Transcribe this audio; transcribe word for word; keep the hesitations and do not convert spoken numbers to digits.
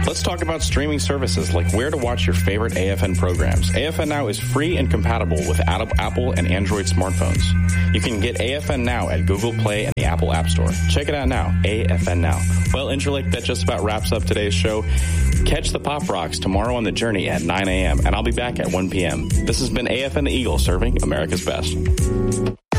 Let's talk about streaming services like where to watch your favorite A F N programs. A F N Now is free and compatible with Apple and Android smartphones. You can get A F N Now at Google Play and the Apple App Store. Check it out now, A F N Now. Well, Interlake, that just about wraps up today's show. Catch the Pop Rocks tomorrow on The Journey at nine a.m., and I'll be back at one p.m. This has been A F N The Eagle, serving America's best.